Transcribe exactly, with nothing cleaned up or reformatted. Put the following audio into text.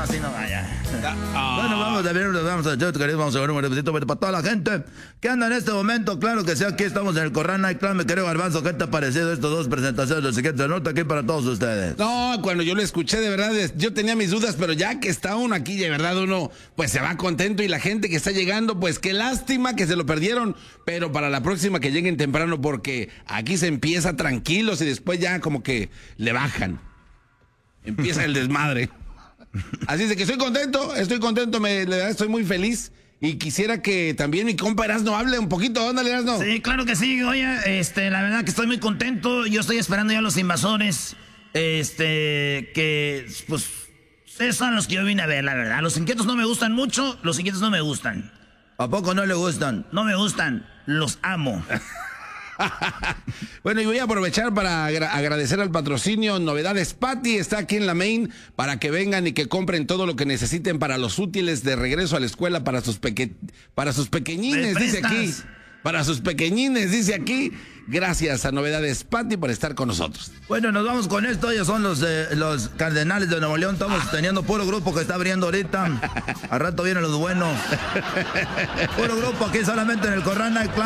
así no vaya. Ah. Bueno, vamos a ver, vamos a ver, vamos a ver un repetito para toda la gente que anda en este momento. Claro que sí, aquí estamos en el Corral Nightclub. Me querido Garbanzo, ¿qué te ha parecido estas dos presentaciones del siguiente nota aquí para todos ustedes? No, cuando yo lo escuché, de verdad, yo tenía mis dudas, pero ya que está uno aquí, de verdad, uno pues se va contento y la gente que está llegando, pues qué lástima que se lo perdieron, pero para la próxima que lleguen temprano, porque aquí se empieza tranquilos y después ya como que le bajan. Empieza el desmadre. Así es de que estoy contento, estoy contento, me, de verdad estoy muy feliz. Y quisiera que también mi compa Erasno hable un poquito. Ándale, Erasno. Sí, claro que sí. Oye, este, la verdad que estoy muy contento. Yo estoy esperando ya a los invasores. Este, que, pues, esos son los que yo vine a ver, la verdad. Los inquietos no me gustan mucho, los inquietos no me gustan. ¿A poco no le gustan? No me gustan, los amo. Bueno, y voy a aprovechar para agra- agradecer al patrocinio Novedades Patty, está aquí en la main, para que vengan y que compren todo lo que necesiten para los útiles de regreso a la escuela para sus peque- para sus pequeñines, ¿Me dice aquí. prestas? Para sus pequeñines, dice aquí. Gracias a Novedades Patty por estar con nosotros. Bueno, nos vamos con esto. Ellos son los, eh, los Cardenales de Nuevo León. Estamos teniendo puro grupo que está abriendo ahorita. Al rato vienen los buenos. Puro grupo aquí solamente en el Corral Nightclub.